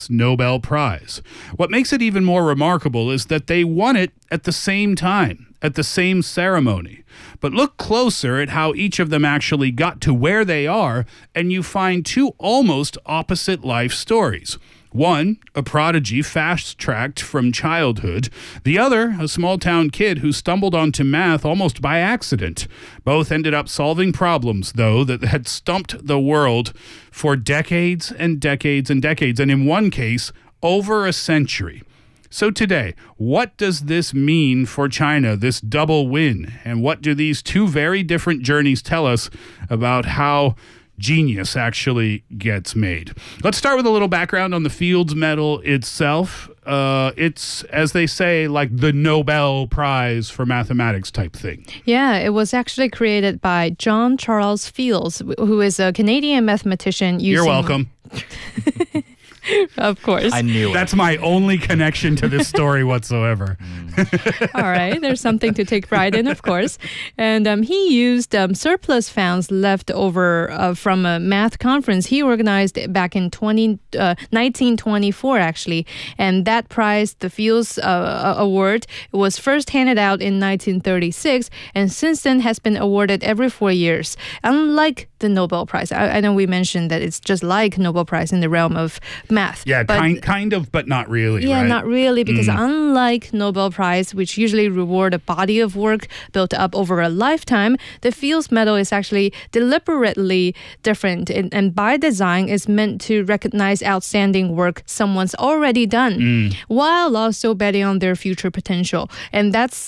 Nobel Prize. What makes it even more remarkable is that they won it at the same time, at the same ceremony. But look closer at how each of them actually got to where they are, and you find two almost opposite life stories. One, a prodigy fast-tracked from childhood. The other, a small-town kid who stumbled onto math almost by accident. Both ended up solving problems, though, that had stumped the world for decades and decades and decades, and in one case, over a century. So today, what does this mean for China, this double win? And what do these two very different journeys tell us about how genius actually gets made? Let's start with a little background on the Fields Medal itself. It's, as they say, like the Nobel Prize for mathematics type thing. Yeah, it was actually created by John Charles Fields, who is a Canadian mathematician. You're welcome. Of course. I knew it. That's my only connection to this story whatsoever. All right. There's something to take pride in, of course. And he used surplus funds left over from a math conference he organized back in 1924, actually. And that prize, the Fields Award, was first handed out in 1936 and since then has been awarded every 4 years. Unlike the Nobel Prize. I know we mentioned that it's just like Nobel Prize in the realm of math. Yeah, kind of, but not really. Yeah, right? not really, because unlike Nobel Prize, which usually reward a body of work built up over a lifetime, the Fields Medal is actually deliberately different and by design is meant to recognize outstanding work someone's already done while also betting on their future potential. And that's